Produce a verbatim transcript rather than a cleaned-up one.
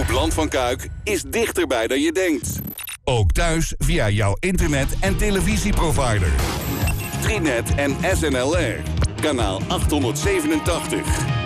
Land van Kuik is dichterbij dan je denkt. Ook thuis via jouw internet- en televisieprovider. Trinet en S N L R. Kanaal achthonderdzevenentachtig.